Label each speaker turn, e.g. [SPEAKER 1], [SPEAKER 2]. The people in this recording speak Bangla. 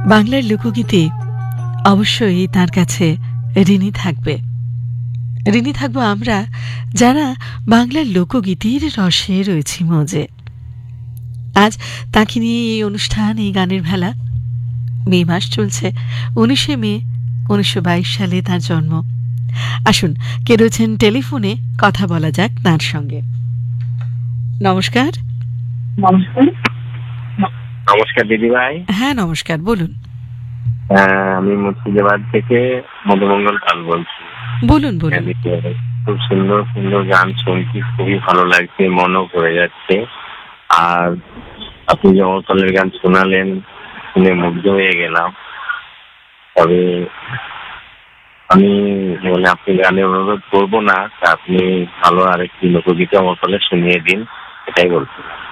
[SPEAKER 1] বাংলার লোকগীতি অবশ্যই তার কাছে ঋণী থাকবে। ঋণী থাকবো আমরা যারা বাংলার লোকগীতির রসে রয়েছি মজে। আজ তাকে নিয়ে এই অনুষ্ঠান, এই গানের ভেলা। মে মাস চলছে, 19শে মে 1922 সালে তার জন্ম। আসুন, কে রয়েছেন টেলিফোনে, কথা বলা যাক তার সঙ্গে। নমস্কার।
[SPEAKER 2] নমস্কার। নমস্কার দিদি ভাই।
[SPEAKER 1] হ্যাঁ নমস্কার, বলুন।
[SPEAKER 2] আমি মুর্শিদাবাদ থেকে মধুমঙ্গল পাল বলছি।
[SPEAKER 1] বলুন বলুন।
[SPEAKER 2] খুব সুন্দর সুন্দর গান শুনছি, খুবই ভালো লাগছে, মনও ভরে যাচ্ছে। আর আপনি যে অমরপালের গান শোনালেন, শুনে মুগ্ধ হয়ে গেলাম। তবে আমি আপনি গানের অনুরোধ করবো না, আপনি ভালো আরেকটি লোকগীতি অমরপালে শুনিয়ে দিন, এটাই বলছি।